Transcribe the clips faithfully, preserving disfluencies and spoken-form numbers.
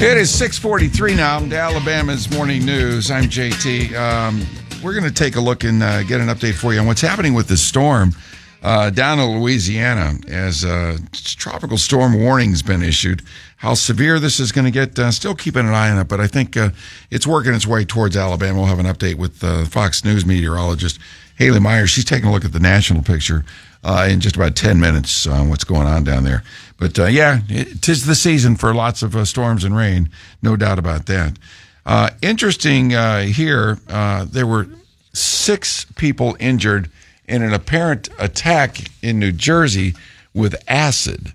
It is six forty-three now. To Alabama's Morning News. I'm J T. Um, we're going to take a look and uh, get an update for you on what's happening with the storm uh, down in Louisiana as a tropical storm warning has been issued. How severe this is going to get, uh, still keeping an eye on it, but I think uh, it's working its way towards Alabama. We'll have an update with uh, Fox News meteorologist Haley Myers. She's taking a look at the national picture uh, in just about ten minutes on what's going on down there. But, uh, yeah, it, 'tis the season for lots of uh, storms and rain, no doubt about that. Uh, interesting uh, here, uh, there were six people injured in an apparent attack in New Jersey with acid.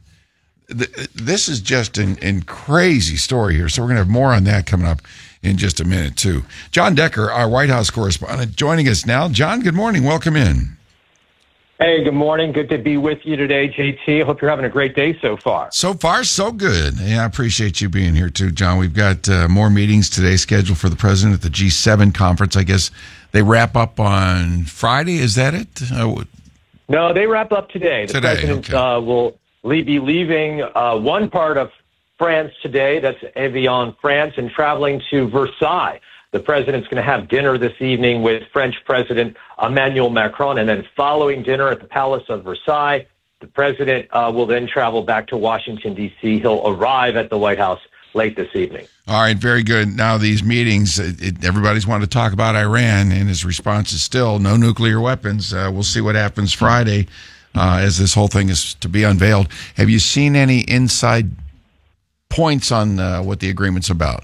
This is just an, an crazy story here, so we're going to have more on that coming up in just a minute, too. John Decker, our White House correspondent, joining us now. John, good morning. Welcome in. Hey, good morning. Good to be with you today, J T. Hope you're having a great day so far. So far, so good. Yeah, I appreciate you being here, too, John. We've got uh, more meetings today scheduled for the president at the G seven conference. I guess they wrap up on Friday. Is that it? Uh, no, they wrap up today. The today, president okay. uh, will be leaving uh, one part of France today, that's Evian, France, and traveling to Versailles. The president's going to have dinner this evening with French President Emmanuel Macron, and then following dinner at the Palace of Versailles, the president uh, will then travel back to Washington, D C He'll arrive at the White House late this evening. All right, very good. Now, these meetings, it, it, everybody's wanted to talk about Iran, and his response is still no nuclear weapons. Uh, we'll see what happens Friday uh, as this whole thing is to be unveiled. Have you seen any inside points on uh, what the agreement's about?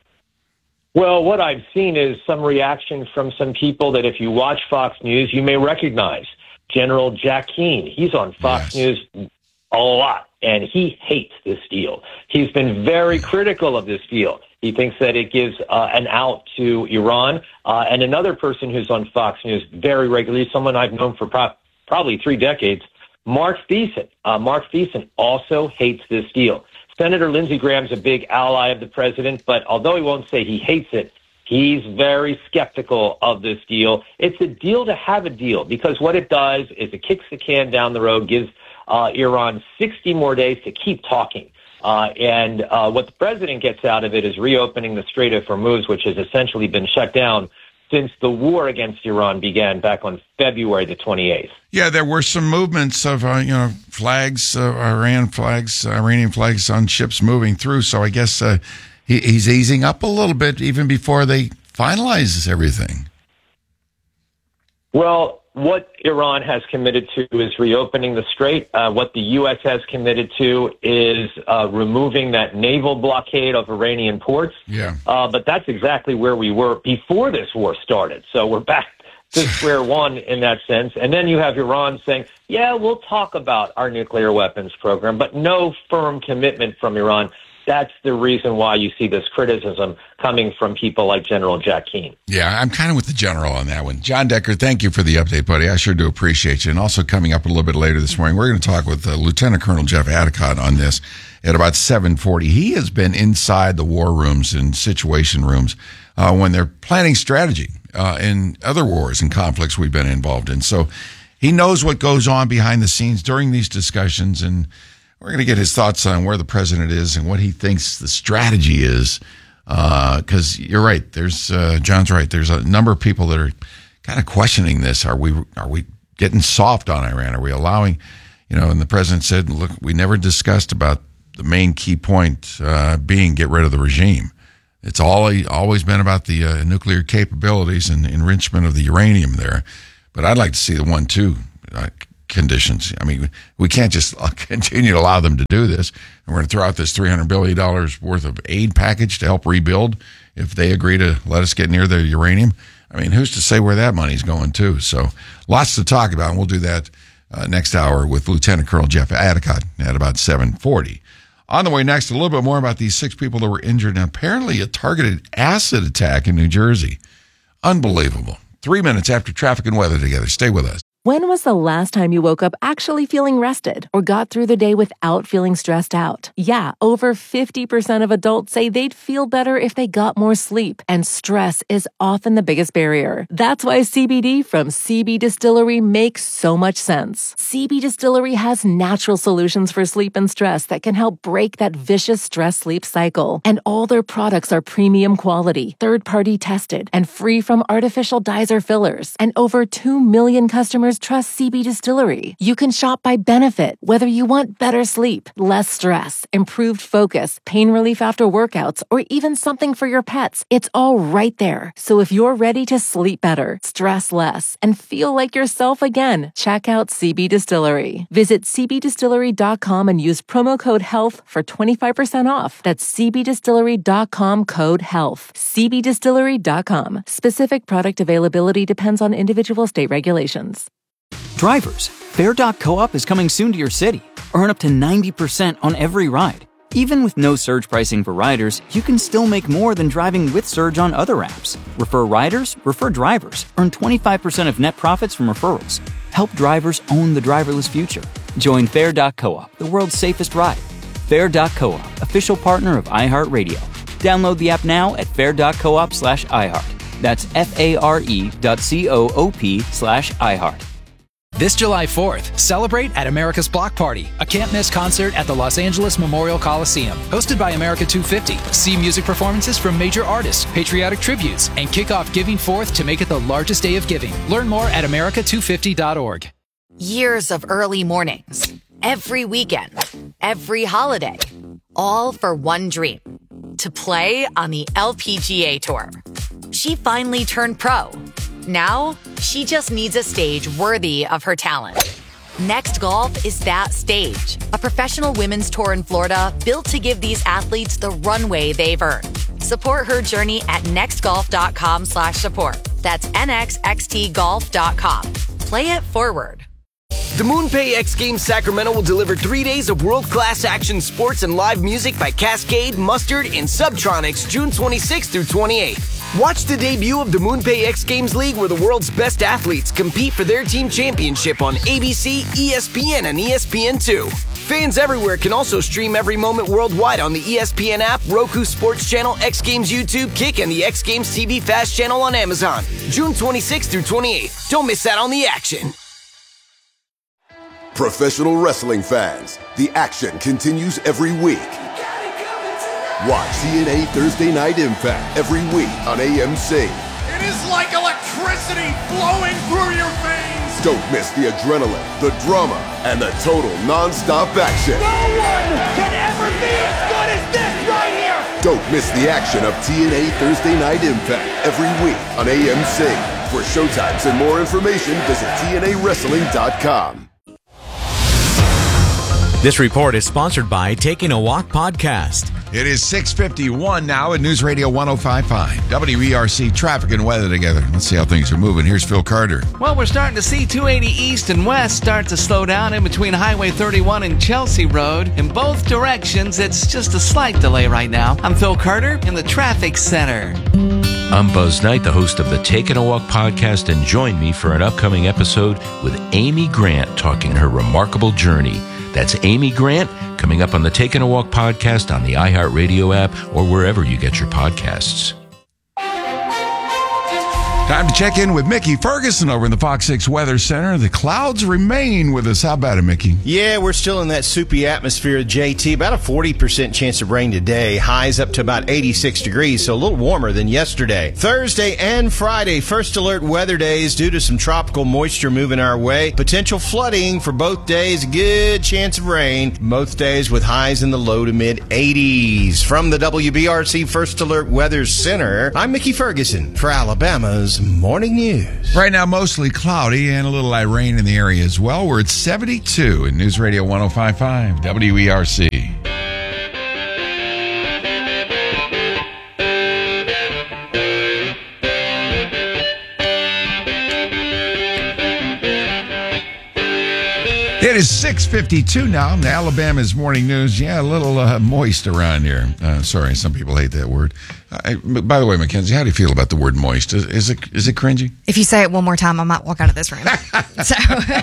Well, what I've seen is some reaction from some people that if you watch Fox News, you may recognize. General Jack Keane, he's on Fox Yes. News a lot, and he hates this deal. He's been very critical of this deal. He thinks that it gives uh, an out to Iran. Uh, and another person who's on Fox News very regularly, someone I've known for pro- probably three decades, Mark Thiessen. Uh, Mark Thiessen also hates this deal. Senator Lindsey Graham's a big ally of the president, but although he won't say he hates it, he's very skeptical of this deal. It's a deal to have a deal because what it does is it kicks the can down the road, gives uh, Iran sixty more days to keep talking. Uh, and uh, what the president gets out of it is reopening the Strait of Hormuz, which has essentially been shut down since the war against Iran began back on February the twenty-eighth. Yeah, there were some movements of, uh, you know, flags, uh, Iran flags, uh, Iranian flags on ships moving through. So I guess uh, he, he's easing up a little bit even before they finalize everything. Well, what Iran has committed to is reopening the strait. Uh, what the U S has committed to is uh, removing that naval blockade of Iranian ports. Yeah. Uh, but that's exactly where we were before this war started. So we're back to square one in that sense. And then you have Iran saying, yeah, we'll talk about our nuclear weapons program, but no firm commitment from Iran. That's the reason why you see this criticism coming from people like General Jack Keane. Yeah, I'm kind of with the general on that one. John Decker, thank you for the update, buddy. I sure do appreciate you. And also coming up a little bit later this morning, we're going to talk with uh, Lieutenant Colonel Jeff Adicott on this at about seven forty. He has been inside the war rooms and situation rooms uh, when they're planning strategy uh, in other wars and conflicts we've been involved in. So he knows what goes on behind the scenes during these discussions, and we're going to get his thoughts on where the president is and what he thinks the strategy is. Because uh, you're right, there's uh, John's right. There's a number of people that are kind of questioning this. Are we are we getting soft on Iran? Are we allowing, you know? And the president said, "Look, we never discussed about the main key point uh, being get rid of the regime. It's all always been about the uh, nuclear capabilities and enrichment of the uranium there. But I'd like to see the one two." Uh, conditions. I mean, we can't just continue to allow them to do this. And we're going to throw out this three hundred billion dollars worth of aid package to help rebuild if they agree to let us get near the uranium. I mean, who's to say where that money's going to? So lots to talk about, and we'll do that uh, next hour with Lieutenant Colonel Jeff Adicott at about seven forty. On the way next, a little bit more about these six people that were injured in apparently a targeted acid attack in New Jersey. Unbelievable. Three minutes after traffic and weather together. Stay with us. When was the last time you woke up actually feeling rested or got through the day without feeling stressed out? Yeah, over fifty percent of adults say they'd feel better if they got more sleep, and stress is often the biggest barrier. That's why C B D from C B Distillery makes so much sense. C B Distillery has natural solutions for sleep and stress that can help break that vicious stress-sleep cycle. And all their products are premium quality, third-party tested, and free from artificial dyes or fillers. And over two million customers trust C B Distillery. You can shop by benefit, whether you want better sleep, less stress, improved focus, pain relief after workouts, or even something for your pets. It's all right there. So if you're ready to sleep better, stress less, and feel like yourself again, check out C B Distillery. Visit c b distillery dot com and use promo code HEALTH for twenty-five percent off. That's c b distillery dot com code HEALTH. c b distillery dot com. Specific product availability depends on individual state regulations. Drivers, Fare dot coop is coming soon to your city. Earn up to ninety percent on every ride. Even with no surge pricing for riders, you can still make more than driving with Surge on other apps. Refer riders, refer drivers. Earn twenty-five percent of net profits from referrals. Help drivers own the driverless future. Join Fare dot coop, the world's safest ride. Fare dot coop, official partner of iHeartRadio. Download the app now at fare dot coop slash iHeart. That's F-A-R-E dot C-O-O-P slash iHeart. This July fourth, celebrate at America's Block Party, a can't-miss concert at the Los Angeles Memorial Coliseum. Hosted by America two fifty. See music performances from major artists, patriotic tributes, and kick off Giving Fourth to make it the largest day of giving. Learn more at america two fifty dot org. Years of early mornings, every weekend, every holiday, all for one dream, to play on the L P G A Tour. She finally turned pro. Now, she just needs a stage worthy of her talent. Next Golf is that stage. A professional women's tour in Florida built to give these athletes the runway they've earned. Support her journey at nextgolf.com slash support. That's nxxt golf dot com. Play it forward. The MoonPay X Games Sacramento will deliver three days of world-class action sports and live music by Cascade, Mustard, and Subtronics June twenty-sixth through twenty-eighth. Watch the debut of the MoonPay X Games League, where the world's best athletes compete for their team championship on A B C, E S P N, and E S P N two. Fans everywhere can also stream every moment worldwide on the E S P N app, Roku Sports Channel, X Games YouTube, Kick, and the X Games T V Fast Channel on Amazon. June twenty-sixth through twenty-eighth. Don't miss out on the action. Professional wrestling fans, the action continues every week. Watch T N A Thursday Night Impact every week on A M C. It is like electricity flowing through your veins. Don't miss the adrenaline, the drama, and the total non-stop action. No one can ever be as good as this right here. Don't miss the action of T N A Thursday Night Impact every week on A M C. For showtimes and more information, visit T N A wrestling dot com. This report is sponsored by Taking a Walk Podcast. It is six fifty-one now at News Radio one oh five point five. W E R C traffic and weather together. Let's see how things are moving. Here's Phil Carter. Well, we're starting to see two eighty east and west start to slow down in between Highway thirty-one and Chelsea Road. In both directions, it's just a slight delay right now. I'm Phil Carter in the Traffic Center. I'm Buzz Knight, the host of the Taking a Walk podcast, and join me for an upcoming episode with Amy Grant talking her remarkable journey. That's Amy Grant, coming up on the Taking a Walk podcast on the iHeartRadio app or wherever you get your podcasts. Time to check in with Mickey Ferguson over in the Fox six Weather Center. The clouds remain with us. How about it, Mickey? Yeah, we're still in that soupy atmosphere, J T. About a forty percent chance of rain today. Highs up to about eighty-six degrees, so a little warmer than yesterday. Thursday and Friday, first alert weather days due to some tropical moisture moving our way. Potential flooding for both days. Good chance of rain. Both days with highs in the low to mid eighties. From the W B R C First Alert Weather Center, I'm Mickey Ferguson for Alabama's Morning News. Right now, mostly cloudy and a little light rain in the area as well. We're at seventy-two in News Radio one oh five point five W E R C. It is six fifty-two now. Alabama's morning news. Yeah, a little uh, moist around here. Uh, sorry, some people hate that word. I, by the way, Mackenzie, how do you feel about the word moist? Is, is it is it cringy? If you say it one more time, I might walk out of this room. So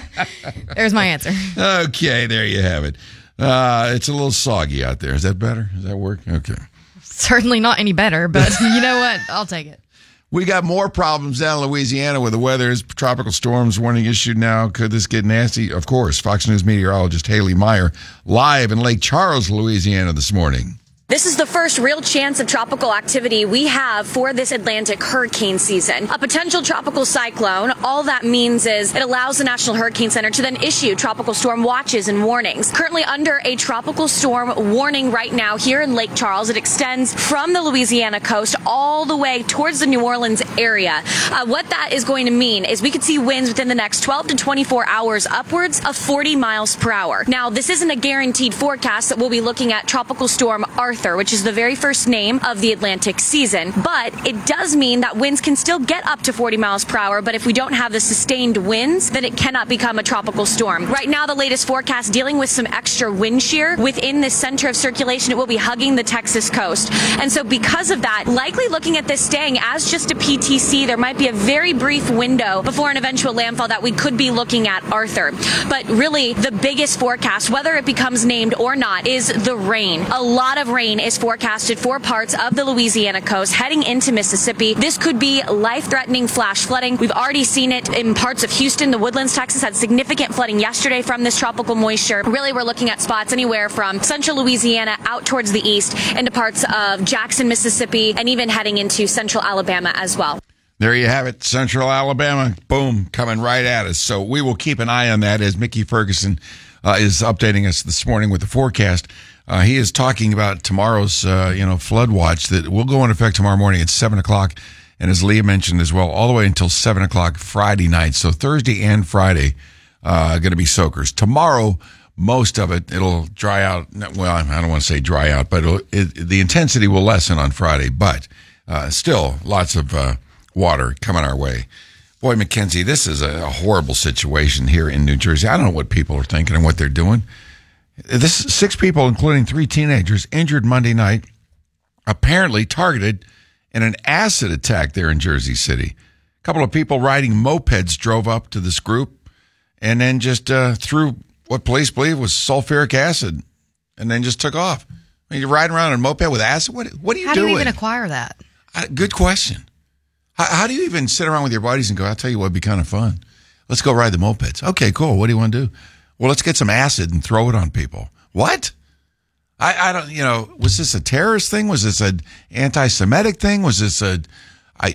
there's my answer. Okay, there you have it. Uh, it's a little soggy out there. Is that better? Does that work? Okay. Certainly not any better, but you know what? I'll take it. We got more problems down in Louisiana with the weather. Is tropical storms warning issued now. Could this get nasty? Of course. Fox News meteorologist Haley Meyer live in Lake Charles, Louisiana this morning. This is the first real chance of tropical activity we have for this Atlantic hurricane season. A potential tropical cyclone, all that means is it allows the National Hurricane Center to then issue tropical storm watches and warnings. Currently under a tropical storm warning right now here in Lake Charles. It extends from the Louisiana coast all the way towards the New Orleans area. Uh, what that is going to mean is we could see winds within the next twelve to twenty-four hours upwards of forty miles per hour. Now, this isn't a guaranteed forecast that we'll be looking at Tropical Storm Arthur, which is the very first name of the Atlantic season. But it does mean that winds can still get up to forty miles per hour, but if we don't have the sustained winds, then it cannot become a tropical storm. Right now, the latest forecast dealing with some extra wind shear within the center of circulation. It will be hugging the Texas coast. And so because of that, likely looking at this staying as just a P T C, there might be a very brief window before an eventual landfall that we could be looking at Arthur. But really, the biggest forecast, whether it becomes named or not, is the rain. A lot of rain is forecasted for parts of the Louisiana coast heading into Mississippi. This could be life-threatening flash flooding. We've already seen it in parts of Houston. The Woodlands, Texas had significant flooding yesterday from this tropical moisture. Really, we're looking at spots anywhere from central Louisiana out towards the east into parts of Jackson, Mississippi, and even heading into central Alabama as well. There you have it, central Alabama, boom, coming right at us. So we will keep an eye on that as Mickey Ferguson uh, is updating us this morning with the forecast. Uh, he is talking about tomorrow's, uh, you know, flood watch that will go into effect tomorrow morning at seven o'clock. And as Leah mentioned as well, all the way until seven o'clock Friday night. So Thursday and Friday uh, going to be soakers. Tomorrow, most of it, it'll dry out. Well, I don't want to say dry out, but it'll, it, the intensity will lessen on Friday. But uh, still, lots of uh, water coming our way. Boy, Mackenzie, this is a, a horrible situation here in New Jersey. I don't know what people are thinking and what they're doing. This six people, including three teenagers, injured Monday night, apparently targeted in an acid attack there in Jersey City. A couple of people riding mopeds drove up to this group and then just uh, threw what police believe was sulfuric acid and then just took off. I mean, you're riding around in a moped with acid? What, what are you how doing? How do you even acquire that? Uh, good question. How, how do you even sit around with your buddies and go, I'll tell you what would be kind of fun. Let's go ride the mopeds. Okay, cool. What do you want to do? Well, let's get some acid and throw it on people. What? I, I don't, you know, was this a terrorist thing? Was this an anti-Semitic thing? Was this a, I,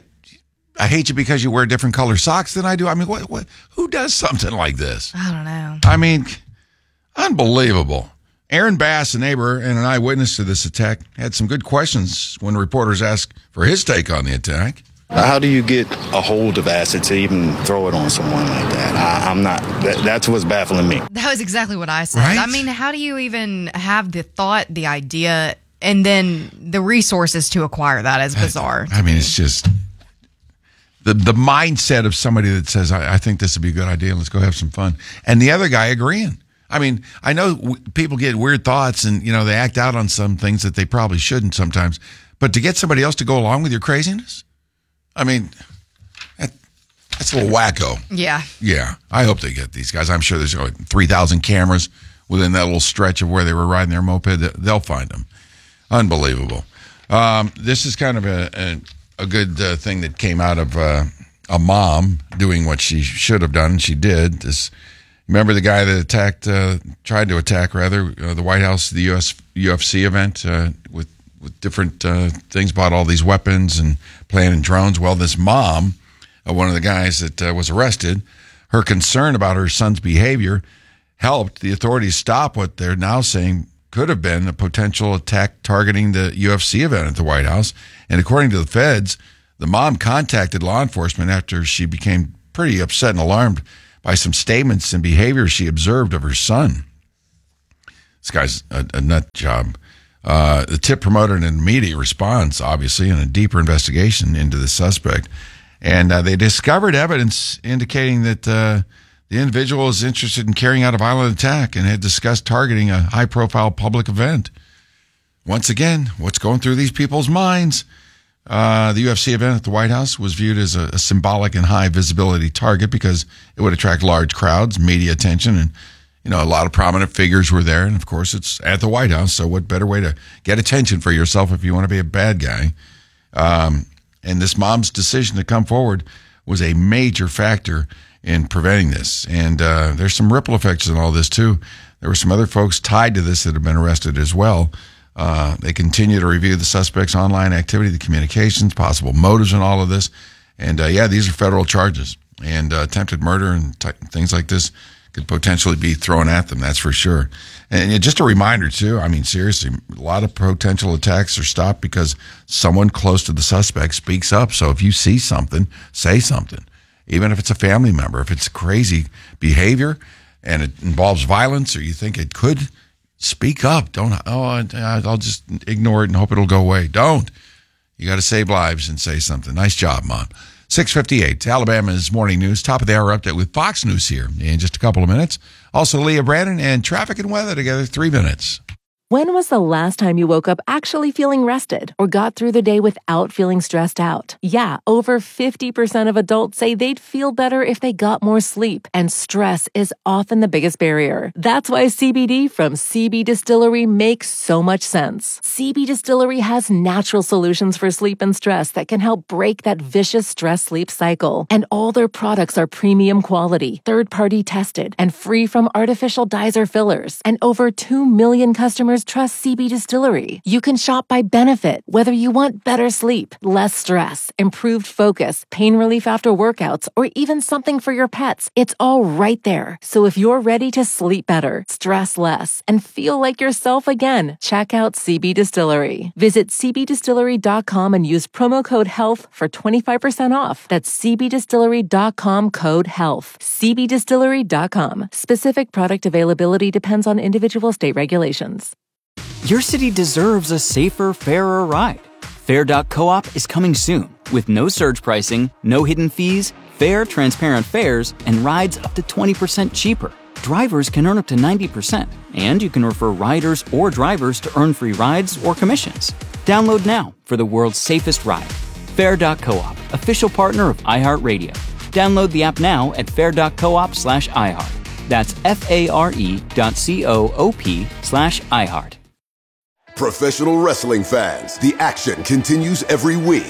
I hate you because you wear different color socks than I do? I mean, what, what, who does something like this? I don't know. I mean, unbelievable. Aaron Bass, a neighbor and an eyewitness to this attack, had some good questions when reporters asked for his take on the attack. How do you get a hold of acid to even throw it on someone like that? I, I'm not, that, that's what's baffling me. That was exactly what I said. Right? I mean, how do you even have the thought, the idea, and then the resources to acquire that is bizarre. I, I mean, it's just the the mindset of somebody that says, I, I think this would be a good idea. Let's go have some fun. And the other guy agreeing. I mean, I know w- people get weird thoughts and, you know, they act out on some things that they probably shouldn't sometimes. But to get somebody else to go along with your craziness? I mean, that, that's a little wacko. Yeah. Yeah. I hope they get these guys. I'm sure there's like three thousand cameras within that little stretch of where they were riding their moped. They'll find them. Unbelievable. Um, this is kind of a, a, a good uh, thing that came out of uh, a mom doing what she should have done. She did. This, remember the guy that attacked, uh, tried to attack, rather, uh, the White House, the U S U F C event uh, with with different uh, things, bought all these weapons and planning drones. Well, this mom, uh, one of the guys that uh, was arrested, her concern about her son's behavior helped the authorities stop what they're now saying could have been a potential attack targeting the U F C event at the White House. And according to the feds, the mom contacted law enforcement after she became pretty upset and alarmed by some statements and behavior she observed of her son. This guy's a, a nut job. Uh, the tip promoted an immediate response, obviously, and a deeper investigation into the suspect. And uh, they discovered evidence indicating that uh, The individual is interested in carrying out a violent attack and had discussed targeting a high-profile public event. Once again, what's going through these people's minds? Uh, the U F C event at the White House was viewed as a, a symbolic and high-visibility target because it would attract large crowds, media attention, and you know, a lot of prominent figures were there. And, of course, it's at the White House, so what better way to get attention for yourself if you want to be a bad guy? Um, and this mom's decision to come forward was a major factor in preventing this. And uh, there's some ripple effects in all this, too. There were some other folks tied to this that have been arrested as well. Uh, they continue to review the suspect's online activity, the communications, possible motives in all of this. And, uh, yeah, these are federal charges. And uh, attempted murder and t- things like this could potentially be thrown at them, that's for sure. And just a reminder, too, I mean, seriously, a lot of potential attacks are stopped because someone close to the suspect speaks up. So if you see something, say something. Even if it's a family member, if it's crazy behavior and it involves violence or you think it could, speak up. Don't, oh, I'll just ignore it and hope it'll go away. Don't. You got to save lives and say something. Nice job, Mom. six fifty-eight, Alabama's Morning News. Top of the hour update with Fox News here in just a couple of minutes. Also, Leah Brandon and traffic and weather together, three minutes. When was the last time you woke up actually feeling rested or got through the day without feeling stressed out? Yeah, over fifty percent of adults say they'd feel better if they got more sleep, and stress is often the biggest barrier. That's why C B D from C B Distillery makes so much sense. C B Distillery has natural solutions for sleep and stress that can help break that vicious stress-sleep cycle. And all their products are premium quality, third-party tested, and free from artificial dyes or fillers. And over two million customers trust C B Distillery. You can shop by benefit, whether you want better sleep, less stress, improved focus, pain relief after workouts, or even something for your pets. It's all right there. So if you're ready to sleep better, stress less, and feel like yourself again, check out C B Distillery. Visit c b distillery dot com and use promo code HEALTH for twenty-five percent off. That's c b distillery dot com code HEALTH. c b distillery dot com. Specific product availability depends on individual state regulations. Your city deserves a safer, fairer ride. Fair dot coop is coming soon with no surge pricing, no hidden fees, fair, transparent fares, and rides up to twenty percent cheaper. Drivers can earn up to ninety percent, and you can refer riders or drivers to earn free rides or commissions. Download now for the world's safest ride. Fair dot coop, official partner of iHeartRadio. Download the app now at fair dot coop slash iHeart. That's F-A-R-E dot C-O-O-P slash iHeart. Professional wrestling fans, the action continues every week.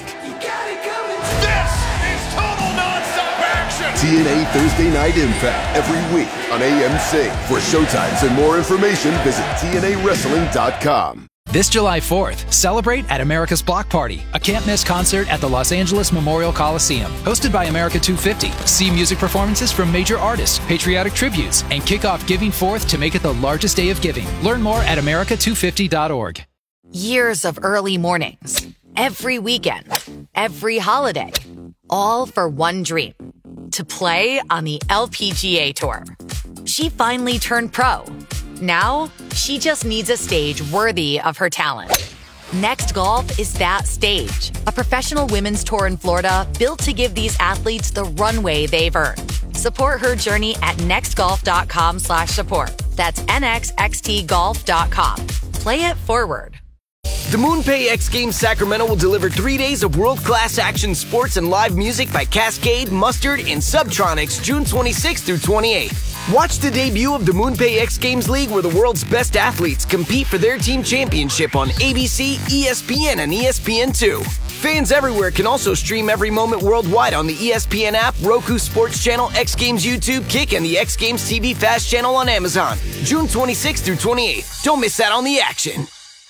This is total nonstop action. T N A Thursday Night Impact every week on A M C. For showtimes and more information, visit T N A wrestling dot com. This July fourth, celebrate at America's Block Party, a can't-miss concert at the Los Angeles Memorial Coliseum. Hosted by America two fifty. See music performances from major artists, patriotic tributes, and kick off Giving Fourth to make it the largest day of giving. Learn more at america two fifty dot org. Years of early mornings, every weekend, every holiday, all for one dream, to play on the L P G A Tour. She finally turned pro. Now, she just needs a stage worthy of her talent. Next Golf is that stage. A professional women's tour in Florida built to give these athletes the runway they've earned. Support her journey at nextgolf.com slash support. That's nxxtgolf dot com. Play it forward. The MoonPay X Games Sacramento will deliver three days of world-class action sports and live music by Cascade, Mustard, and Subtronics June twenty-sixth through twenty-eighth. Watch the debut of the MoonPay X Games League where the world's best athletes compete for their team championship on A B C, E S P N, and E S P N two. Fans everywhere can also stream every moment worldwide on the E S P N app, Roku Sports Channel, X Games YouTube, Kick, and the X Games T V Fast Channel on Amazon. June twenty-sixth through twenty-eighth. Don't miss out on the action.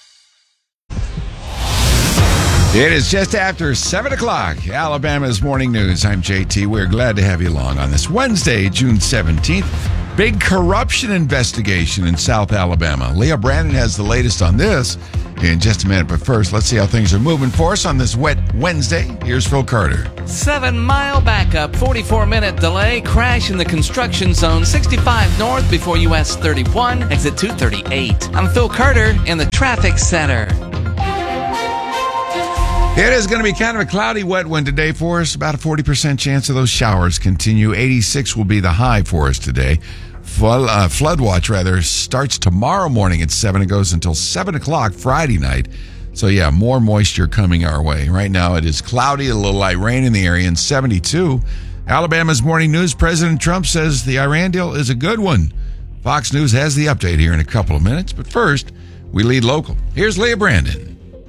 It is just after seven o'clock. Alabama's Morning News. I'm J T. We're glad to have you along on this Wednesday, June seventeenth. Big corruption investigation in South Alabama. Leah Brandon has the latest on this in just a minute. But first, let's see how things are moving for us on this wet Wednesday. Here's Phil Carter. Seven-mile backup, forty-four minute delay, crash in the construction zone, sixty-five north before U S thirty-one, exit two thirty-eight. I'm Phil Carter in the traffic center. It is going to be kind of a cloudy, wet one today for us. About a forty percent chance of those showers continue. eighty-six will be the high for us today. Flood, uh, flood watch, rather, starts tomorrow morning at seven. It goes until seven o'clock Friday night. So, yeah, more moisture coming our way. Right now it is cloudy, a little light rain in the area, and seventy-two. Alabama's Morning News, President Trump says the Iran deal is a good one. Fox News has the update here in a couple of minutes. But first, we lead local. Here's Leah Brandon.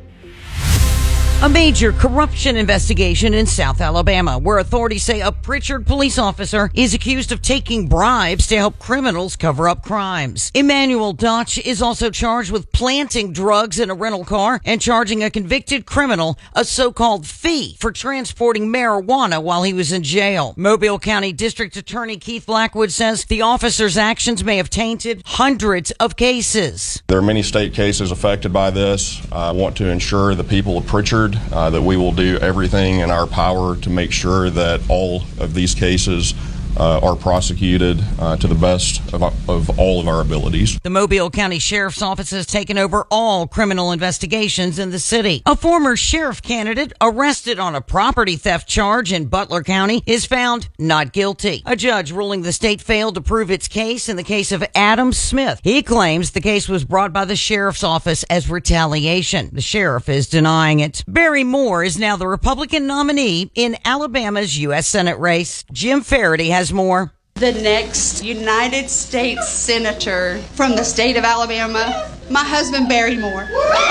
A major corruption investigation in South Alabama, where authorities say a Pritchard police officer is accused of taking bribes to help criminals cover up crimes. Emmanuel Dutch is also charged with planting drugs in a rental car and charging a convicted criminal a so-called fee for transporting marijuana while he was in jail. Mobile County District Attorney Keith Blackwood says the officer's actions may have tainted hundreds of cases. There are many state cases affected by this. I want to ensure the people of Pritchard Uh, that we will do everything in our power to make sure that all of these cases uh, are prosecuted uh, to the best of, of all of our abilities. The Mobile County Sheriff's Office has taken over all criminal investigations in the city. A former sheriff candidate arrested on a property theft charge in Butler County is found not guilty. A judge ruling the state failed to prove its case in the case of Adam Smith. He claims the case was brought by the sheriff's office as retaliation. The sheriff is denying it. Barry Moore is now the Republican nominee in Alabama's U S Senate race. Jim Faraday has more. The next United States Senator from the state of Alabama, my husband, Barry Moore.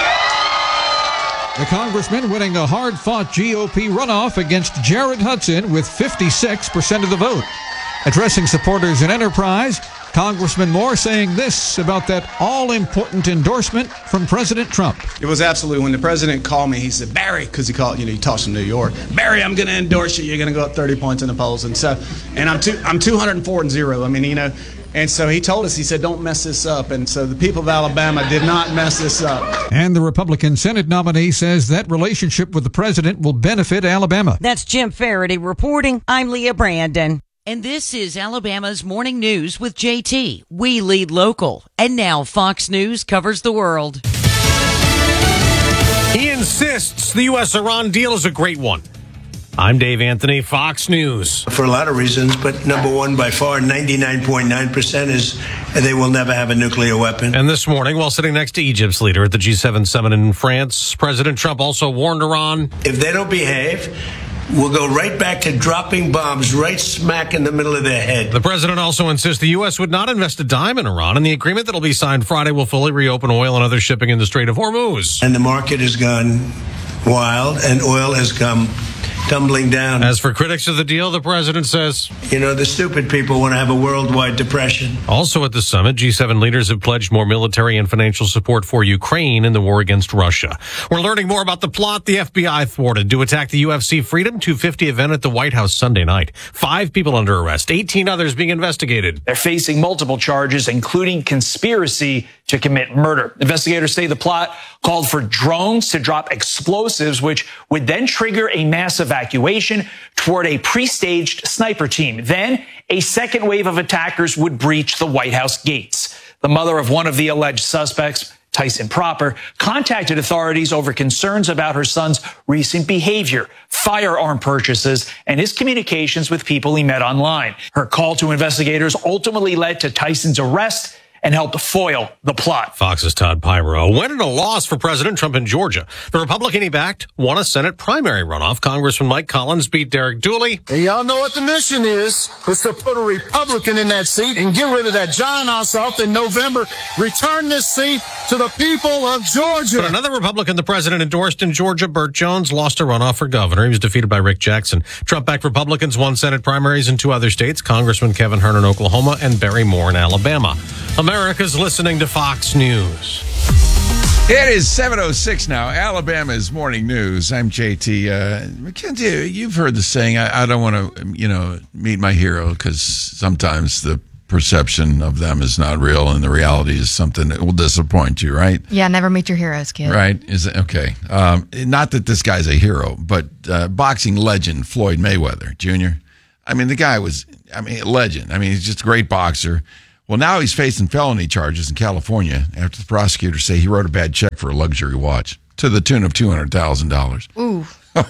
The congressman winning a hard-fought G O P runoff against Jared Hudson with fifty-six percent of the vote. Addressing supporters in Enterprise, Congressman Moore saying this about that all-important endorsement from President Trump. It was absolutely, when the president called me, he said, Barry, because he called, you know, he talks from New York. Barry, I'm going to endorse you. You're going to go up thirty points in the polls. And so, and I'm two, I'm two hundred four and zero. I mean, you know, and so he told us, he said, don't mess this up. And so the people of Alabama did not mess this up. And the Republican Senate nominee says that relationship with the president will benefit Alabama. That's Jim Faraday reporting. I'm Leah Brandon. And this is Alabama's Morning News with J T. We lead local. And now Fox News covers the world. He insists the U S Iran deal is a great one. I'm Dave Anthony, Fox News. For a lot of reasons, but number one, by far, ninety-nine point nine percent is they will never have a nuclear weapon. And this morning, while sitting next to Egypt's leader at the G seven summit in France, President Trump also warned Iran, if they don't behave, we'll go right back to dropping bombs right smack in the middle of their head. The president also insists the U S would not invest a dime in Iran, and the agreement that will be signed Friday will fully reopen oil and other shipping in the Strait of Hormuz. And the market has gone wild, and oil has come tumbling down. As for critics of the deal, the president says, you know, the stupid people want to have a worldwide depression. Also at the summit, G seven leaders have pledged more military and financial support for Ukraine in the war against Russia. We're learning more about the plot the F B I thwarted to attack the U F C Freedom two fifty event at the White House Sunday night. Five people under arrest, eighteen others being investigated. They're facing multiple charges, including conspiracy to commit murder. Investigators say the plot called for drones to drop explosives, which would then trigger a mass evacuation toward a pre-staged sniper team. Then a second wave of attackers would breach the White House gates. The mother of one of the alleged suspects, Tyson Proper, contacted authorities over concerns about her son's recent behavior, firearm purchases, and his communications with people he met online. Her call to investigators ultimately led to Tyson's arrest and helped foil the plot. Fox's Todd Pyro. Win and a loss for President Trump in Georgia. The Republican he backed won a Senate primary runoff. Congressman Mike Collins beat Derek Dooley. Hey, y'all know what the mission is. It's to put a Republican in that seat and get rid of that John Ossoff in November. Return this seat to the people of Georgia. But another Republican the president endorsed in Georgia, Burt Jones, lost a runoff for governor. He was defeated by Rick Jackson. Trump-backed Republicans won Senate primaries in two other states, Congressman Kevin Hern in Oklahoma and Barry Moore in Alabama. America's listening to Fox News. It is seven oh six now, Alabama's Morning News. I'm J T. Uh, Mackenzie, you've heard the saying, I, I don't want to, you know, meet my hero, because sometimes the perception of them is not real and the reality is something that will disappoint you, right? Yeah, never meet your heroes, kid. Right? Is it okay? Um, not that this guy's a hero, but uh, boxing legend Floyd Mayweather Junior I mean, the guy was, I mean, a legend. I mean, he's just a great boxer. Well, now he's facing felony charges in California after the prosecutors say he wrote a bad check for a luxury watch. to the tune of two hundred thousand dollars. Ooh.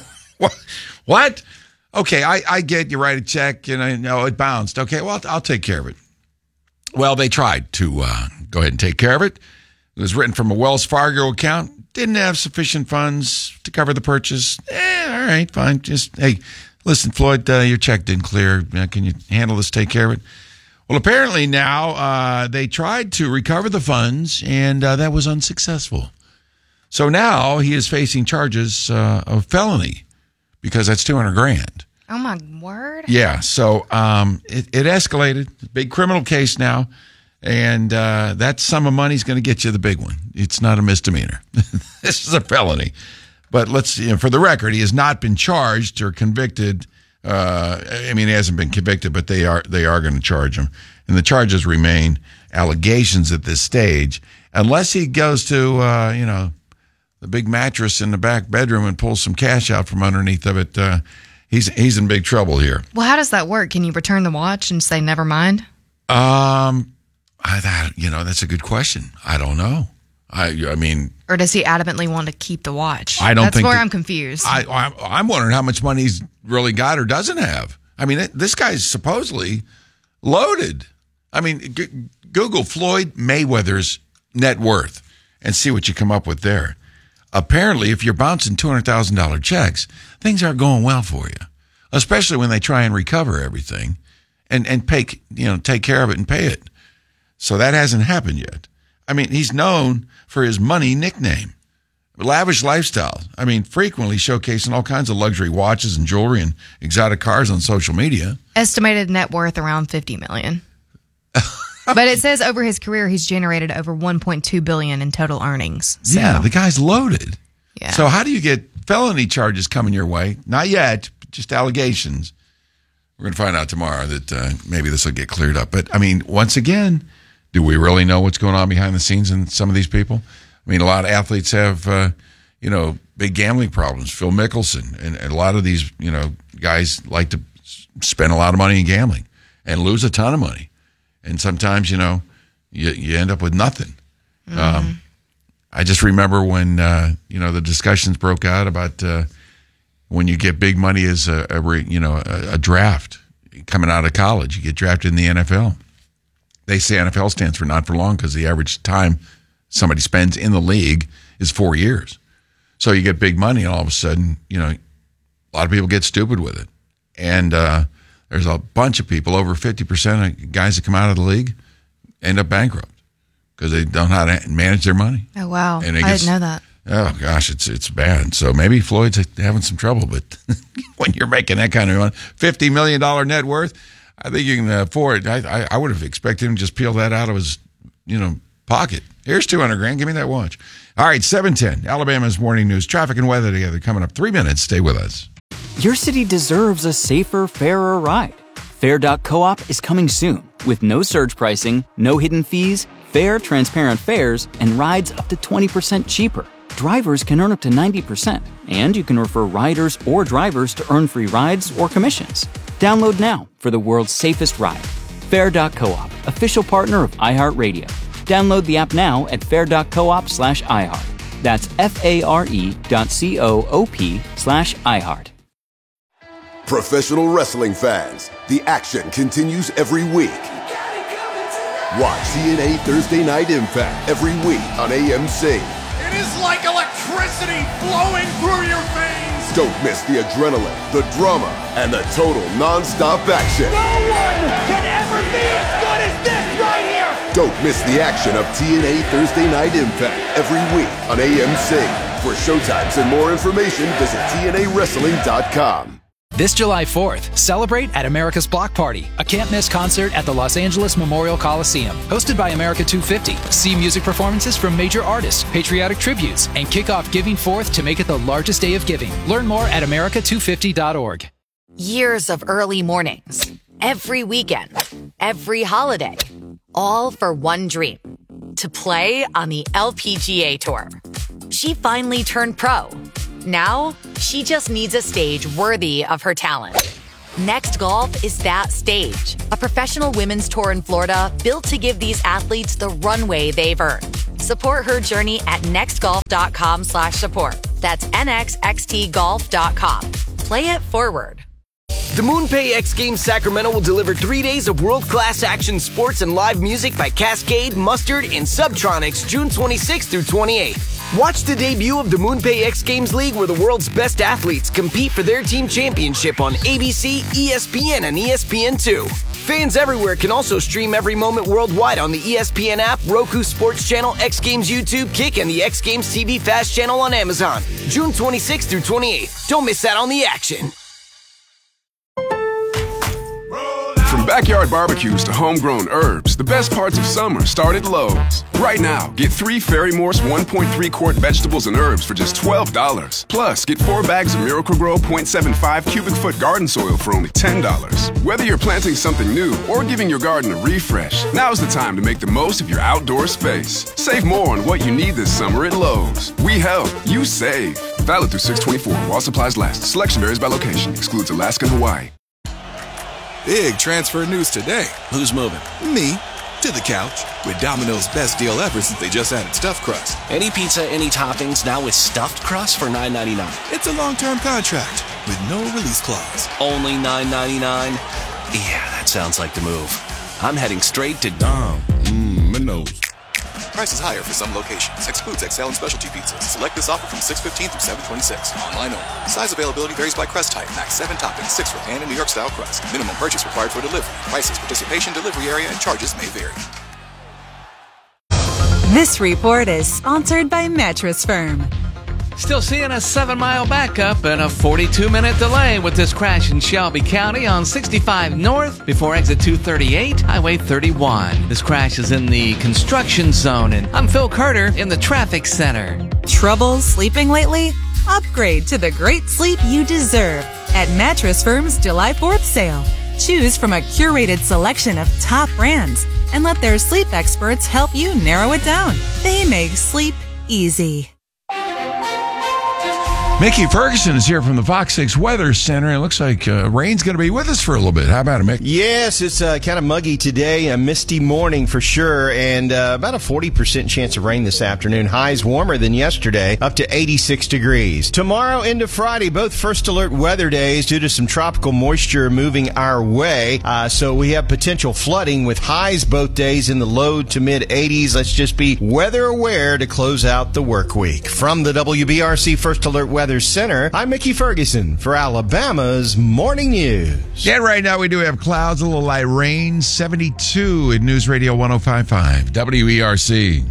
What? Okay, I, I get you write a check and I know it bounced. Okay, well, I'll, I'll take care of it. Well, they tried to uh, go ahead and take care of it. It was written from a Wells Fargo account. Didn't have sufficient funds to cover the purchase. Eh, all right, fine. Just, hey, listen, Floyd, uh, your check didn't clear. Uh, can you handle this, take care of it? Well, apparently now uh, they tried to recover the funds, and uh, that was unsuccessful. So now he is facing charges uh, of felony because that's two hundred grand. Oh, my word. Yeah, so um, it, it escalated. Big criminal case now, and uh, that sum of money is going to get you the big one. It's not a misdemeanor. This is a felony. But let's, you know, for the record, he has not been charged or convicted. Uh, I mean, he hasn't been convicted, but they are they are going to charge him. And the charges remain allegations at this stage, unless he goes to, uh, you know, the big mattress in the back bedroom and pulls some cash out from underneath of it. Uh, he's he's in big trouble here. Well, how does that work? Can you return the watch and say never mind? Um, I that you know that's a good question. I don't know. I I mean, or does he adamantly want to keep the watch? I don't That's think where that, I'm confused. I I'm, I'm wondering how much money he's really got or doesn't have. I mean, this guy's supposedly loaded. I mean, g- Google Floyd Mayweather's net worth and see what you come up with there. Apparently, if you're bouncing two hundred thousand dollars checks, things aren't going well for you, especially when they try and recover everything and, and pay, you know, take care of it and pay it. So that hasn't happened yet. I mean, he's known for his money nickname, lavish lifestyle. I mean, frequently showcasing all kinds of luxury watches and jewelry and exotic cars on social media. Estimated net worth around fifty million dollars. But it says over his career, he's generated over one point two billion dollars in total earnings. So. Yeah, the guy's loaded. Yeah. So how do you get felony charges coming your way? Not yet, just allegations. We're going to find out tomorrow that uh, maybe this will get cleared up. But, I mean, once again, do we really know what's going on behind the scenes in some of these people? I mean, a lot of athletes have, uh, you know, big gambling problems. Phil Mickelson and, and a lot of these, you know, guys like to spend a lot of money in gambling and lose a ton of money. And sometimes, you know, you, you end up with nothing. Mm-hmm. Um, I just remember when, uh, you know, the discussions broke out about uh, when you get big money as a, a re, you know, a, a draft coming out of college. You get drafted in the N F L. They say N F L stands for not for long because the average time somebody spends in the league is four years. So you get big money and all of a sudden, you know, a lot of people get stupid with it. And uh, there's a bunch of people, over fifty percent of guys that come out of the league end up bankrupt because they don't know how to manage their money. Oh, wow. And I gets, didn't know that. Oh, gosh, it's it's bad. So maybe Floyd's having some trouble, but when you're making that kind of money, fifty million dollars net worth, I think you can afford it. I, I, I would have expected him to just peel that out of his, you know, pocket. Here's two hundred grand. Give me that watch. All right, seven ten, Alabama's Morning News. Traffic and weather together coming up. Three minutes. Stay with us. Your city deserves a safer, fairer ride. Fair dot coop is coming soon with no surge pricing, no hidden fees, fair, transparent fares, and rides up to twenty percent cheaper. Drivers can earn up to ninety percent, and you can refer riders or drivers to earn free rides or commissions. Download now for the world's safest ride. Fair dot coop, official partner of iHeartRadio. Download the app now at fair dot coop slash iHeart. That's F-A-R-E dot C-O-O-P slash iHeart. Professional wrestling fans, the action continues every week. Watch T N A Thursday Night Impact every week on A M C. It is like electricity flowing through your veins. Don't miss the adrenaline, the drama, and the total non-stop action. No one can ever be as good as this right here. Don't miss the action of T N A Thursday Night Impact every week on A M C. For showtimes and more information, visit T N A wrestling dot com. This July fourth, celebrate at America's Block Party, a can't-miss concert at the Los Angeles Memorial Coliseum. Hosted by America two fifty. See music performances from major artists, patriotic tributes, and kick off Giving Forth to make it the largest day of giving. Learn more at America two fifty dot org. Years of early mornings, every weekend, every holiday, all for one dream, to play on the L P G A Tour. She finally turned pro. Now, she just needs a stage worthy of her talent. Next Golf is that stage, a professional women's tour in Florida built to give these athletes the runway they've earned. Support her journey at nextgolf.com slash support. That's nxxtgolf dot com. Play it forward. The MoonPay X Games Sacramento will deliver three days of world-class action sports and live music by Cascade, Mustard, and Subtronics June twenty-sixth through twenty-eighth. Watch the debut of the MoonPay X Games League where the world's best athletes compete for their team championship on A B C, E S P N, and E S P N two. Fans everywhere can also stream every moment worldwide on the E S P N app, Roku Sports Channel, X Games YouTube, Kick, and the X Games T V Fast channel on Amazon. June twenty-sixth through twenty-eighth. Don't miss out on the action. From backyard barbecues to homegrown herbs, the best parts of summer start at Lowe's. Right now, get three Fairy Morse one point three quart vegetables and herbs for just twelve dollars. Plus, get four bags of Miracle-Gro point seven five cubic foot garden soil for only ten dollars. Whether you're planting something new or giving your garden a refresh, now's the time to make the most of your outdoor space. Save more on what you need this summer at Lowe's. We help, you save. Valid through six twenty-four while supplies last. Selection varies by location. Excludes Alaska and Hawaii. Big transfer news today. Who's moving? Me. To the couch. With Domino's best deal ever since they just added stuffed crust. Any pizza, any toppings, now with stuffed crust for nine ninety-nine. It's a long-term contract with no release clause. Only nine ninety-nine? Yeah, that sounds like the move. I'm heading straight to Dom. Mmm, Minos. Prices higher for some locations. Excludes X L and specialty pizzas. Select this offer from six fifteen through seven twenty-six. Online only. Size availability varies by crust type. Max seven toppings, six for pan and New York style crust. Minimum purchase required for delivery. Prices, participation, delivery area, and charges may vary. This report is sponsored by Mattress Firm. Still seeing a seven-mile backup and a forty-two minute delay with this crash in Shelby County on sixty-five North before exit two thirty-eight, Highway thirty-one. This crash is in the construction zone, and I'm Phil Carter in the traffic center. Trouble sleeping lately? Upgrade to the great sleep you deserve at Mattress Firm's July fourth sale. Choose from a curated selection of top brands and let their sleep experts help you narrow it down. They make sleep easy. Mickey Ferguson is here from the Fox six Weather Center. It looks like uh, rain's going to be with us for a little bit. How about it, Mick? Yes, it's uh, kind of muggy today, a misty morning for sure, and uh, about a forty percent chance of rain this afternoon. Highs warmer than yesterday, up to eighty-six degrees. Tomorrow into Friday, both first alert weather days due to some tropical moisture moving our way. Uh, so we have potential flooding with highs both days in the low to mid eighties. Let's just be weather aware to close out the work week. From the W B R C First Alert Weather Center, I'm Mickey Ferguson for Alabama's Morning News. Yeah, right now we do have clouds, a little light rain, seventy-two in News Radio one oh five point five, W E R C.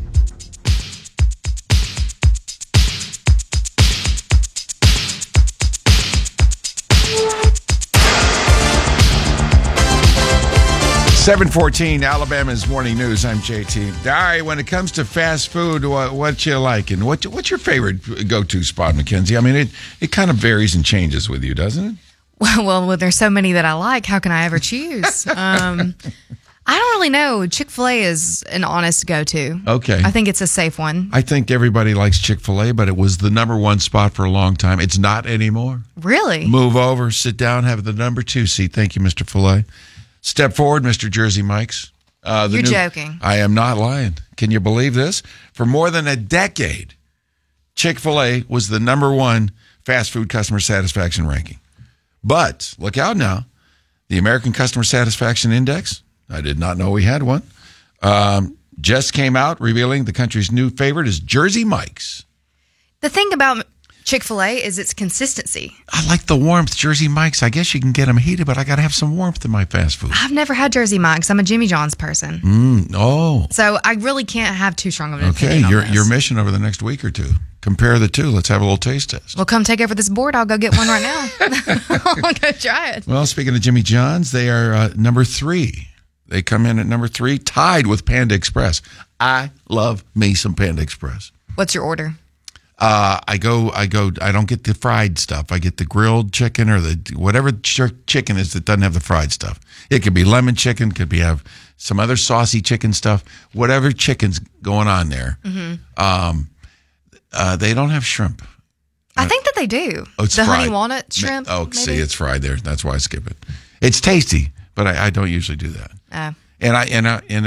seven fourteen, Alabama's Morning News. I'm J T. All right, when it comes to fast food, what, what you like? And what, what's your favorite go-to spot, Mackenzie? I mean, it, it kind of varies and changes with you, doesn't it? Well, well, well there's so many that I like. How can I ever choose? um, I don't really know. Chick-fil-A is an honest go-to. Okay. I think it's a safe one. I think everybody likes Chick-fil-A, but it was the number one spot for a long time. It's not anymore. Really? Move over, sit down, have the number two seat. Thank you, Mister Filet. Step forward, Mister Jersey Mike's. Uh, the You're new, joking. I am not lying. Can you believe this? For more than a decade, Chick-fil-A was the number one fast food customer satisfaction ranking. But look out now. The American Customer Satisfaction Index, I did not know we had one, um, just came out revealing the country's new favorite is Jersey Mike's. The thing about Chick-fil-A is its consistency. I like the warmth. Jersey Mike's, I guess you can get them heated, but I got to have some warmth in my fast food. I've never had Jersey Mike's. I'm a Jimmy John's person. Mm, oh. So I really can't have too strong of an okay, opinion on your this. your mission over the next week or two. Compare the two. Let's have a little taste test. Well, come take over this board. I'll go get one right now. I'll go try it. Well, speaking of Jimmy John's, they are uh, number three. They come in at number three, tied with Panda Express. I love me some Panda Express. What's your order? Uh, I go, I go, I don't get the fried stuff. I get the grilled chicken or the whatever ch- chicken is that doesn't have the fried stuff. It could be lemon chicken, could be have some other saucy chicken stuff, whatever chicken's going on there. Mm-hmm. Um, uh, they don't have shrimp. I think that they do. Oh, it's the fried. honey walnut shrimp. Oh, maybe? see, it's fried there. That's why I skip it. It's tasty, but I, I don't usually do that. Oh. And I and I, and they're like,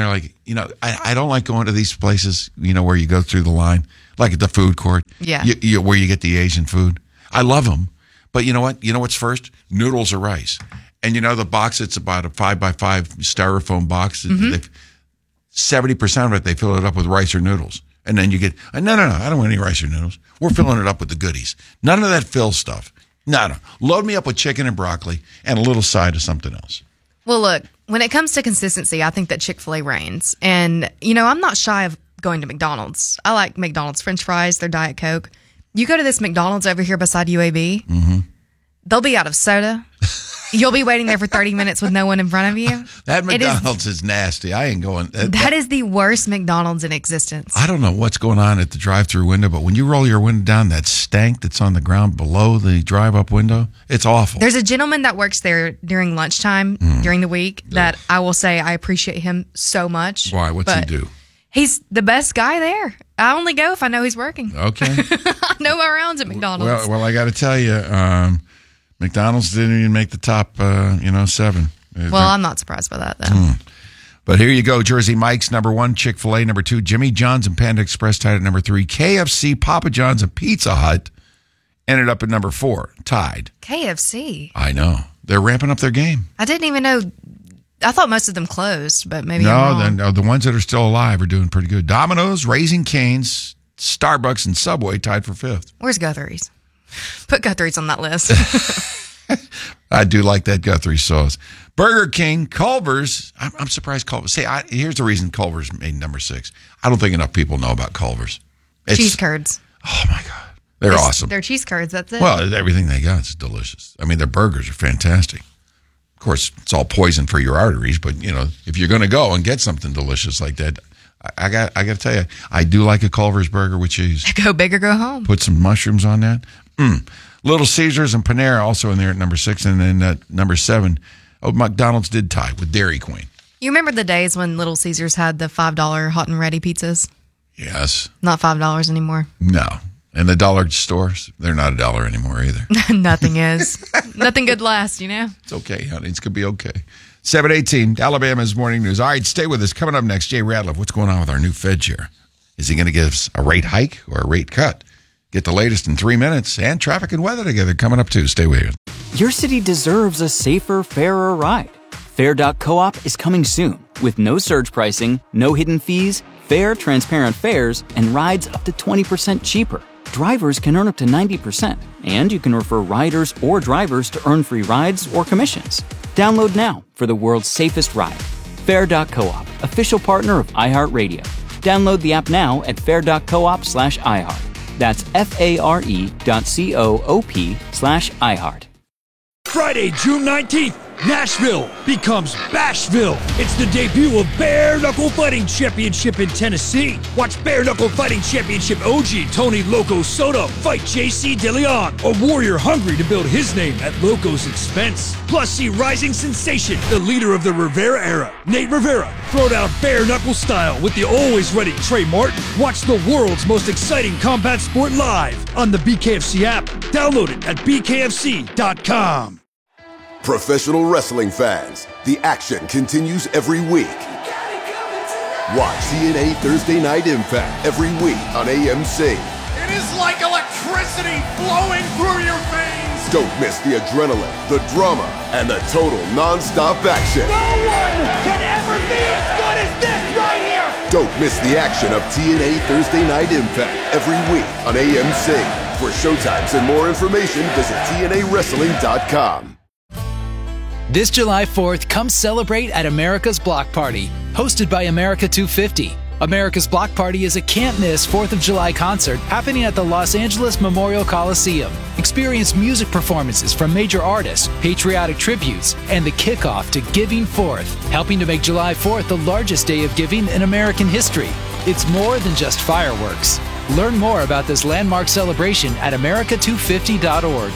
you know, I, I don't like going to these places, you know, where you go through the line, like at the food court. Yeah. You, you, where you get the Asian food. I love them. But you know what? You know what's first? Noodles or rice. And you know the box, it's about a five by five styrofoam box. Mm-hmm. seventy percent of it, they fill it up with rice or noodles. And then you get, no, no, no, I don't want any rice or noodles. We're filling it up with the goodies. None of that fill stuff. No, no. Load me up with chicken and broccoli and a little side of something else. Well, look, when it comes to consistency, I think that Chick-fil-A reigns. And, you know, I'm not shy of going to McDonald's. I like McDonald's French fries, their Diet Coke. You go to this McDonald's over here beside U A B, mm-hmm. they'll be out of soda. You'll be waiting there for thirty minutes with no one in front of you. That McDonald's is, is nasty. I ain't going. That, that is the worst McDonald's in existence. I don't know what's going on at the drive-through window, but when you roll your window down, that stank that's on the ground below the drive-up window, it's awful. There's a gentleman that works there during lunchtime mm. during the week that I will say I appreciate him so much. Why? What's he do? He's the best guy there. I only go if I know he's working. Okay. I know my rounds at McDonald's. Well, well I got to tell you, um, McDonald's didn't even make the top, uh, you know, seven. Well, They're, I'm not surprised by that, though. Mm. But here you go. Jersey Mike's, number one. Chick-fil-A, number two. Jimmy John's and Panda Express tied at number three. K F C, Papa John's, and Pizza Hut ended up at number four, tied. K F C? I know. They're ramping up their game. I didn't even know. I thought most of them closed, but maybe no, I'm wrong. No, the ones that are still alive are doing pretty good. Domino's, Raising Cane's, Starbucks, and Subway tied for fifth. Where's Guthrie's? Put Guthrie's on that list. I do like that Guthrie sauce. Burger King, Culver's. I'm, I'm surprised Culver's. See, I, here's the reason Culver's made number six. I don't think enough people know about Culver's. It's, cheese curds. Oh, my God. They're it's, awesome. They're cheese curds. That's it. Well, everything they got is delicious. I mean, their burgers are fantastic. Of course, it's all poison for your arteries, but, you know, if you're going to go and get something delicious like that, I, I got I got to tell you, I do like a Culver's burger with cheese. Go big or go home. Put some mushrooms on that. Mm. Little Caesars and Panera also in there at number six. And then at number seven, oh, McDonald's did tie with Dairy Queen. You remember the days when Little Caesars had the five dollar hot and ready pizzas? Yes. Not five dollars anymore. No. And the dollar stores, they're not a dollar anymore either. Nothing is. Nothing good lasts, you know? It's okay, honey. It's going to be okay. seven eighteen, Alabama's Morning News. All right, stay with us. Coming up next, Jay Radliff. What's going on with our new Fed chair? Is he going to give us a rate hike or a rate cut? Get the latest in three minutes and traffic and weather together coming up, too. Stay with us. Your city deserves a safer, fairer ride. Fair dot coop is coming soon with no surge pricing, no hidden fees, fair, transparent fares, and rides up to twenty percent cheaper. Drivers can earn up to ninety percent, and you can refer riders or drivers to earn free rides or commissions. Download now for the world's safest ride. Fair dot coop, official partner of iHeartRadio. Download the app now at fair dot coop slash iHeart. That's F-A-R-E dot C-O-O-P slash iHeart. Friday, June nineteenth, Nashville becomes Bashville. It's the debut of Bare Knuckle Fighting Championship in Tennessee. Watch Bare Knuckle Fighting Championship O G Tony Loco Soto fight J C DeLeon, a warrior hungry to build his name at Loco's expense. Plus, see rising sensation, the leader of the Rivera era, Nate Rivera, throw down bare knuckle style with the always ready Trey Martin. Watch the world's most exciting combat sport live on the B K F C app. Download it at B K F C dot com. Professional wrestling fans, the action continues every week. Watch T N A Thursday Night Impact every week on A M C. It is like electricity flowing through your veins. Don't miss the adrenaline, the drama, and the total non-stop action. No one can ever be as good as this right here. Don't miss the action of T N A Thursday Night Impact every week on A M C. For showtimes and more information, visit T N A wrestling dot com. This July fourth, come celebrate at America's Block Party, hosted by America two fifty. America's Block Party is a can't-miss fourth of July concert happening at the Los Angeles Memorial Coliseum. Experience music performances from major artists, patriotic tributes, and the kickoff to Giving Fourth, helping to make July fourth the largest day of giving in American history. It's more than just fireworks. Learn more about this landmark celebration at America two fifty dot org.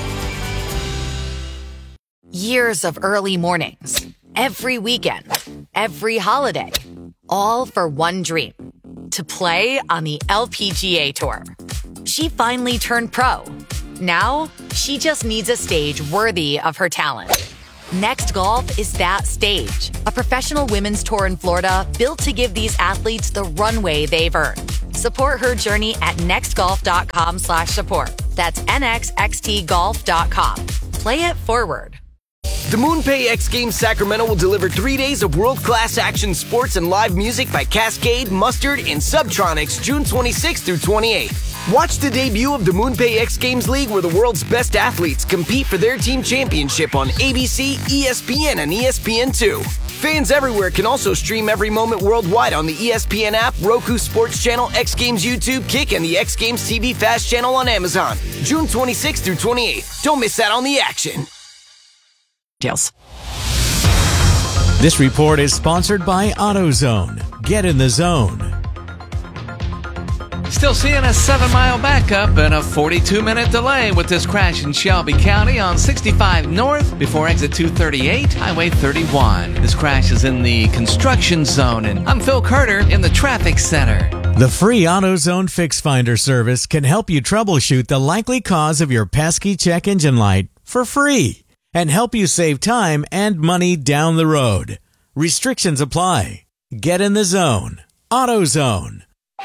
Years of early mornings, every weekend, every holiday, all for one dream, to play on the L P G A Tour. She finally turned pro. Now, she just needs a stage worthy of her talent. Next Golf is that stage. A professional women's tour in Florida built to give these athletes the runway they've earned. Support her journey at nextgolf.com slash support. That's nxxt golf dot com. Play it forward. The MoonPay X Games Sacramento will deliver three days of world-class action sports and live music by Cascade, Mustard, and Subtronics June twenty-sixth through twenty-eighth. Watch the debut of the MoonPay X Games League where the world's best athletes compete for their team championship on A B C, E S P N, and E S P N two. Fans everywhere can also stream every moment worldwide on the E S P N app, Roku Sports Channel, X Games YouTube, Kick, and the X Games T V Fast Channel on Amazon. June twenty-sixth through twenty-eighth. Don't miss out on the action. Details. This report is sponsored by AutoZone. Get in the zone. Still seeing a seven-mile backup and a forty-two minute delay with this crash in Shelby County on sixty-five North before exit two thirty-eight, Highway thirty-one. This crash is in the construction zone, and I'm Phil Carter in the traffic center. The free AutoZone Fix Finder service can help you troubleshoot the likely cause of your pesky check engine light for free and help you save time and money down the road. Restrictions apply. Get in the zone. AutoZone.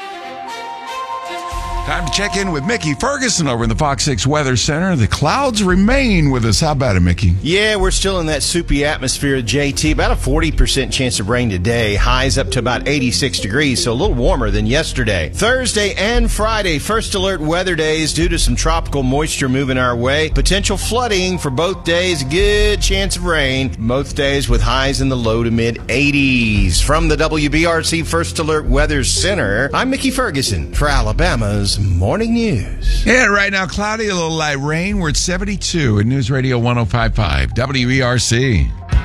Time to check in with Mickey Ferguson over in the Fox six Weather Center. The clouds remain with us. How about it, Mickey? Yeah, we're still in that soupy atmosphere, J T. About a forty percent chance of rain today. Highs up to about eighty-six degrees, so a little warmer than yesterday. Thursday and Friday, first alert weather days due to some tropical moisture moving our way. Potential flooding for both days. Good chance of rain. Both days with highs in the low to mid eighties. From the W B R C First Alert Weather Center, I'm Mickey Ferguson for Alabama's Morning News. Yeah, right now, cloudy, a little light rain. We're at seventy-two at News Radio one oh five point five, W B R C.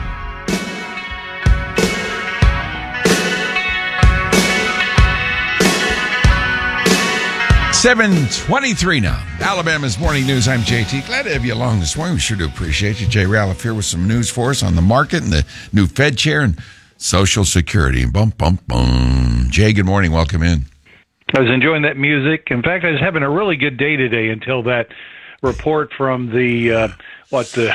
seven twenty-three now. Alabama's Morning News. I'm J T. Glad to have you along this morning. We sure do appreciate you. Jay Ralph here with some news for us on the market and the new Fed chair and Social Security. Bum, bum, bum. Jay, good morning. Welcome in. I was enjoying that music. In fact, I was having a really good day today until that report from the uh, what the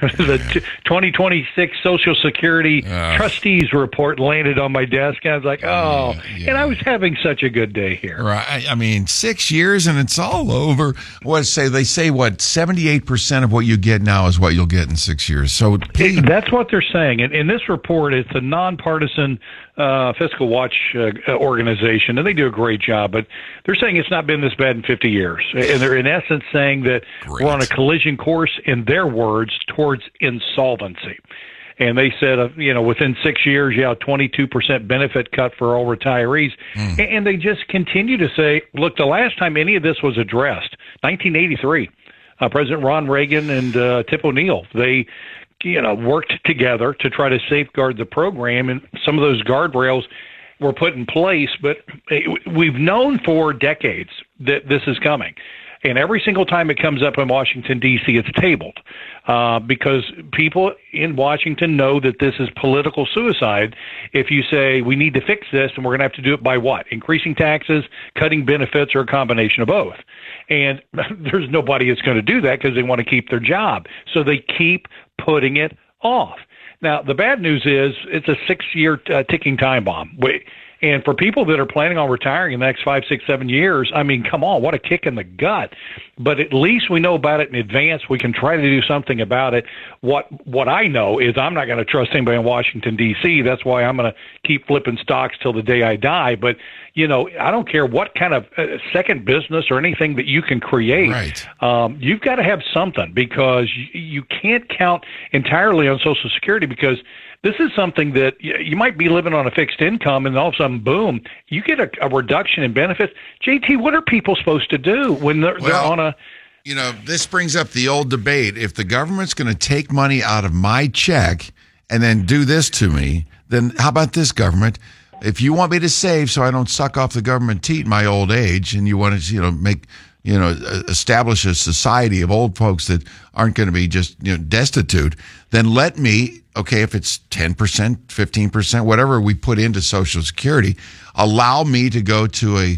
the twenty twenty-six Social Security uh, trustees report landed on my desk. And I was like, oh, yeah, yeah. And I was having such a good day here. Right. I mean, six years and it's all over. What say they say? What seventy-eight percent of what you get now is what you'll get in six years. So please. That's what they're saying. And in this report, it's a nonpartisan uh, fiscal watch uh, organization, and they do a great job. But they're saying it's not been this bad in fifty years, and they're in essence saying that great. We're on a collision course, in their words, towards insolvency. And they said, uh, you know, within six years, yeah, twenty-two percent benefit cut for all retirees. Mm. And they just continue to say, look, the last time any of this was addressed, nineteen eighty-three, uh, President Ron Reagan and uh, Tip O'Neill, they, you know, worked together to try to safeguard the program. And some of those guardrails were put in place. But we've known for decades that this is coming. And every single time it comes up in Washington, D C, it's tabled uh, because people in Washington know that this is political suicide. If you say we need to fix this and we're going to have to do it by what? Increasing taxes, cutting benefits, or a combination of both. And there's nobody that's going to do that because they want to keep their job. So they keep putting it off. Now, the bad news is it's a six-year uh, ticking time bomb. We, And for people that are planning on retiring in the next five, six, seven years, I mean, come on, what a kick in the gut. But at least we know about it in advance. We can try to do something about it. What what I know is I'm not going to trust anybody in Washington, D C. That's why I'm going to keep flipping stocks till the day I die. But, you know, I don't care what kind of uh, second business or anything that you can create. Right. Um, you've got to have something because you, you can't count entirely on Social Security because this is something that you might be living on a fixed income and all of a sudden, boom, you get a, a reduction in benefits. J T, what are people supposed to do when they're, well, they're on a... You know, this brings up the old debate. If the government's going to take money out of my check and then do this to me, then how about this government? If you want me to save so I don't suck off the government teat in my old age and you want to, you know, make... you know, establish a society of old folks that aren't going to be just, you know, destitute, then let me, okay, if it's ten percent, fifteen percent, whatever we put into Social Security, allow me to go to a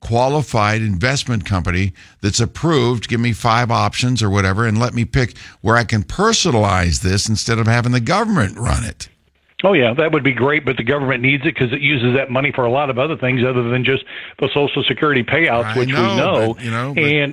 qualified investment company that's approved, give me five options or whatever, and let me pick where I can personalize this instead of having the government run it. Oh, yeah, that would be great, but the government needs it because it uses that money for a lot of other things other than just the Social Security payouts, I which know, we know. But, you know but, and